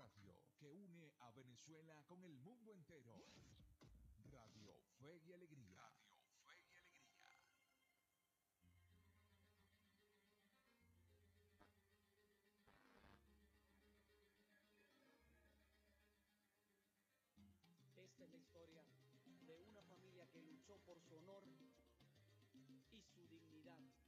radio que une a Venezuela con el mundo entero. Radio Fe y Alegría. Radio Fe y Alegría. Esta es la historia de una familia que luchó por su honor y su dignidad.